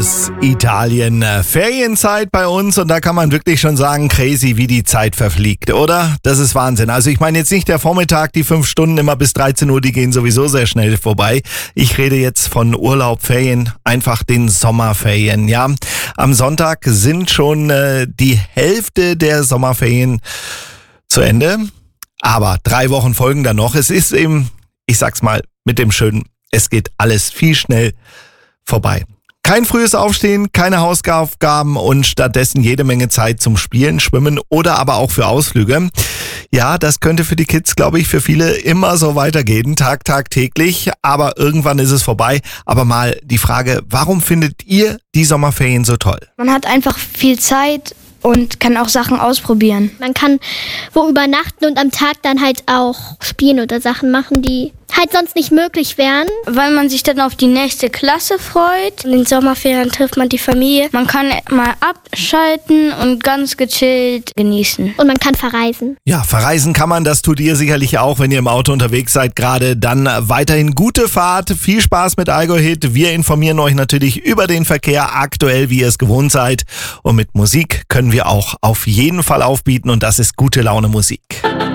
aus Italien. Ferienzeit bei uns und da kann man wirklich schon sagen, crazy, wie die Zeit verfliegt, oder? Das ist Wahnsinn. Also ich meine jetzt nicht der Vormittag, die 5 Stunden immer bis 13 Uhr, die gehen sowieso sehr schnell vorbei. Ich rede jetzt von Urlaub, Ferien, einfach den Sommerferien, ja. Am Sonntag sind schon die Hälfte der Sommerferien zu Ende, aber 3 Wochen folgen dann noch. Es ist eben, ich sag's mal mit dem Schönen, es geht alles viel schnell vorbei. Kein frühes Aufstehen, keine Hausaufgaben und stattdessen jede Menge Zeit zum Spielen, Schwimmen oder aber auch für Ausflüge. Ja, das könnte für die Kids, glaube ich, für viele immer so weitergehen, tagtäglich, aber irgendwann ist es vorbei. Aber mal die Frage, warum findet ihr die Sommerferien so toll? Man hat einfach viel Zeit und kann auch Sachen ausprobieren. Man kann wo übernachten und am Tag dann halt auch spielen oder Sachen machen, die halt sonst nicht möglich wären. Weil man sich dann auf die nächste Klasse freut. In den Sommerferien trifft man die Familie. Man kann mal abschalten und ganz gechillt genießen. Und man kann verreisen. Ja, verreisen kann man, das tut ihr sicherlich auch, wenn ihr im Auto unterwegs seid gerade. Dann weiterhin gute Fahrt, viel Spaß mit Algohit. Wir informieren euch natürlich über den Verkehr aktuell, wie ihr es gewohnt seid. Und mit Musik können wir auch auf jeden Fall aufbieten und das ist gute Laune Musik.